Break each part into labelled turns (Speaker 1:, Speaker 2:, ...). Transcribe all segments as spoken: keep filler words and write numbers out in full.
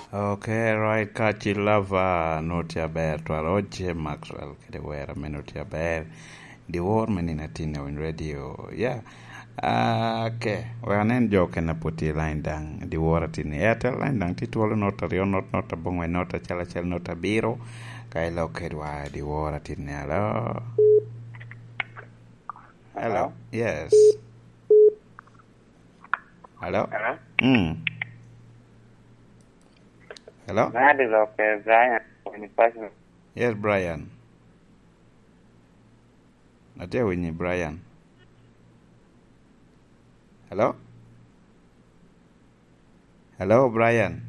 Speaker 1: Okay, right, Kachi Lava, Notia Bear, Twaloche, Maxwell, Kedewera, Menotia Bear, the war Meninatino in radio. Yeah. Uh, okay, well, an end joke and a putty line down, the war at in the Airtel line down, Tituolo, not a Rio, not not a bong, not a chalachel, not a biro, Kailo Kedwa, the war at in hello. Hello. Yes. Hello.
Speaker 2: Hello.
Speaker 1: Hmm. Hello?
Speaker 2: That is okay, Brian.
Speaker 1: Yes, Brian. I tell you, Brian. Hello? Hello, Brian.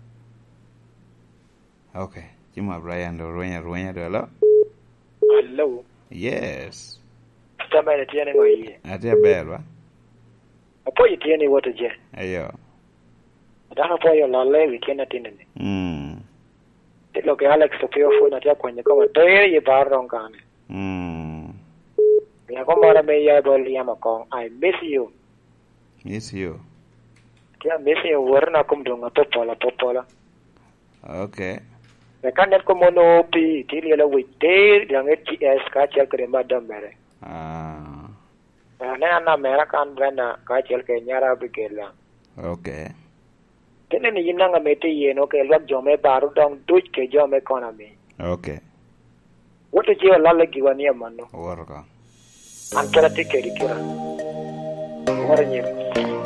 Speaker 1: Okay. Cuma Brian do ruanya ruanya do hello?
Speaker 3: Hello.
Speaker 1: Yes.
Speaker 3: Tama ni tiene ngoi.
Speaker 1: Atia belwa.
Speaker 3: Apo yi tiene wote je.
Speaker 1: Ayo.
Speaker 3: Dana po yo lale weekend tinene.
Speaker 1: Mm.
Speaker 3: Tilo ke Alex topio phone atia kwenye kama toye ye barong kane.
Speaker 1: Mm.
Speaker 3: Ya ko mara me ya bol ya makong. I miss you.
Speaker 1: Miss you.
Speaker 3: Kia miss you warna kum donga popola popola.
Speaker 1: Okay.
Speaker 3: Ya kan net ko mono pi tili la wite yang et G S ka chel kre madam mere.
Speaker 1: Ah.
Speaker 3: Na na mera kan brana ka chel ke nyara bigela.
Speaker 1: Okay.
Speaker 3: Tene ni yinanga mete yeno ke lwak jome baru dong tuj ke jome economy.
Speaker 1: Okay.
Speaker 3: Wote jiwa lale giwania mano.
Speaker 1: Warga.
Speaker 3: Ankara tike dikira. Wara nyem.